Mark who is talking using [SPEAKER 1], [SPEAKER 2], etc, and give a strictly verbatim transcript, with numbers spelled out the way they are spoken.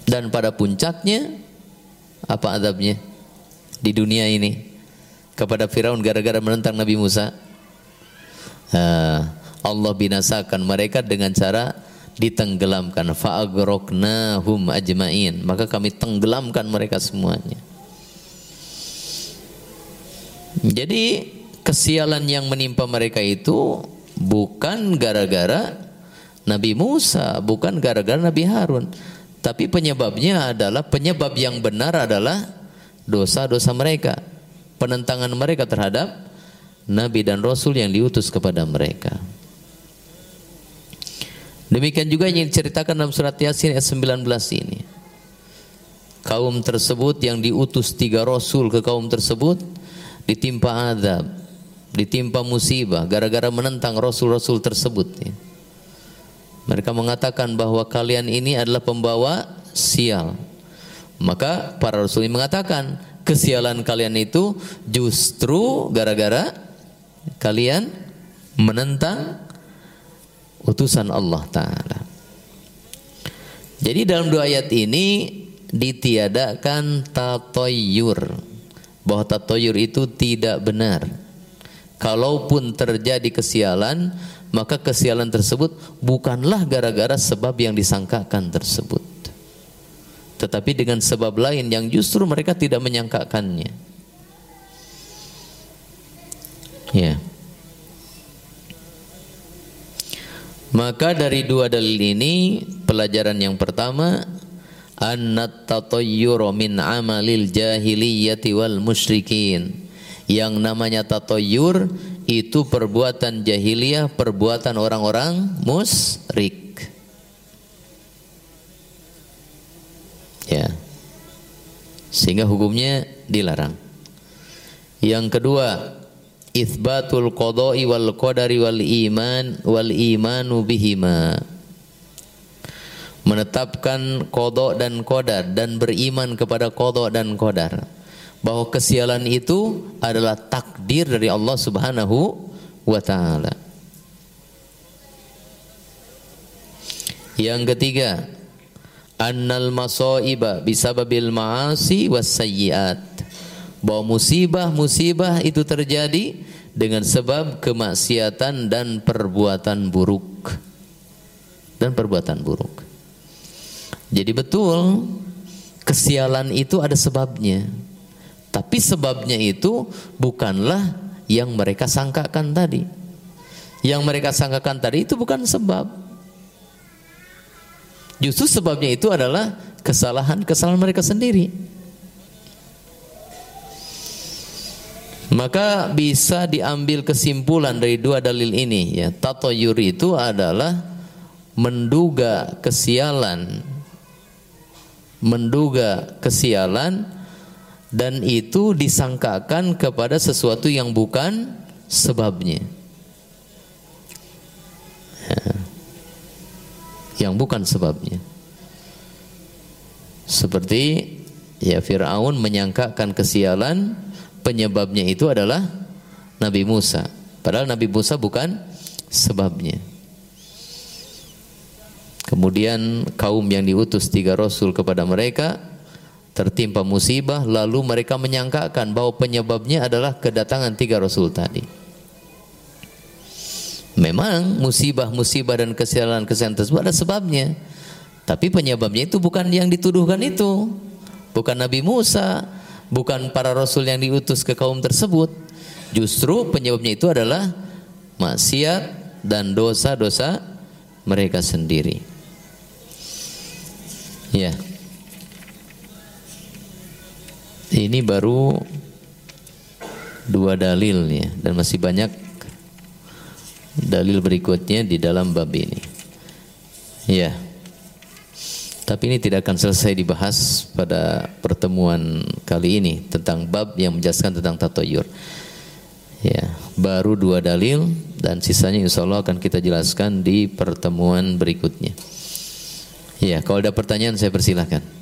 [SPEAKER 1] Dan pada puncaknya apa azabnya di dunia ini kepada Firaun gara-gara menentang Nabi Musa? Uh, Allah binasakan mereka dengan cara ditenggelamkan. Fa'aghraqnahum ajma'in. Maka kami tenggelamkan mereka semuanya. Jadi kesialan yang menimpa mereka itu bukan gara-gara Nabi Musa, bukan gara-gara Nabi Harun, tapi penyebabnya adalah, penyebab yang benar adalah dosa-dosa mereka, penentangan mereka terhadap Nabi dan Rasul yang diutus kepada mereka. Demikian juga yang diceritakan dalam surat Yasin ayat sembilan belas ini. Kaum tersebut yang diutus tiga Rasul ke kaum tersebut ditimpa azab, ditimpa musibah gara-gara menentang Rasul-Rasul tersebut. Mereka mengatakan bahwa kalian ini adalah pembawa sial. Maka para Rasul ini mengatakan kesialan kalian itu justru gara-gara kalian menentang utusan Allah Ta'ala. Jadi dalam dua ayat ini ditiadakan tatoyur, bahwa tatoyur itu tidak benar. Kalaupun terjadi kesialan, maka kesialan tersebut bukanlah gara-gara sebab yang disangkakan tersebut, tetapi dengan sebab lain yang justru mereka tidak menyangkakannya. Ya. Maka dari dua dalil ini, pelajaran yang pertama, annat tatayyur min amalil jahiliyyati wal musyrikin. Yang namanya tatayyur itu perbuatan jahiliyah, perbuatan orang-orang musyrik. Ya. Sehingga hukumnya dilarang. Yang kedua, itsbatul qada'i wal qadari wal iman wal imanu bihima. Menetapkan qada dan qadar dan beriman kepada qada dan qadar, bahwa kesialan itu adalah takdir dari Allah Subhanahu wa taala. Yang ketiga, annal masaiba bisababil ma'asi was sayyiat, bahwa musibah-musibah itu terjadi dengan sebab kemaksiatan dan perbuatan buruk. Dan perbuatan buruk. Jadi betul, kesialan itu ada sebabnya. Tapi sebabnya itu bukanlah yang mereka sangkakan tadi. Yang mereka sangkakan tadi itu bukan sebab. Justru sebabnya itu adalah kesalahan-kesalahan mereka sendiri. Maka bisa diambil kesimpulan dari dua dalil ini, ya, tatayyur itu adalah menduga kesialan, menduga kesialan dan itu disangkakan kepada sesuatu yang bukan sebabnya, ya, yang bukan sebabnya. Seperti ya Fir'aun menyangkakan kesialan, penyebabnya itu adalah Nabi Musa, padahal Nabi Musa bukan sebabnya. Kemudian kaum yang diutus tiga Rasul kepada mereka tertimpa musibah, lalu mereka menyangkakan bahwa penyebabnya adalah kedatangan tiga Rasul tadi. Memang musibah-musibah dan kesialan-kesialan tersebut ada sebabnya, tapi penyebabnya itu bukan yang dituduhkan itu, bukan Nabi Musa, bukan para Rasul yang diutus ke kaum tersebut. Justru penyebabnya itu adalah maksiat dan dosa-dosa mereka sendiri. Ya. Ini baru dua dalil ya, dan masih banyak dalil berikutnya di dalam bab ini. Ya. Tapi ini tidak akan selesai dibahas pada pertemuan kali ini tentang bab yang menjelaskan tentang tatayyur. Ya, baru dua dalil dan sisanya insyaallah akan kita jelaskan di pertemuan berikutnya. Ya, kalau ada pertanyaan saya persilahkan.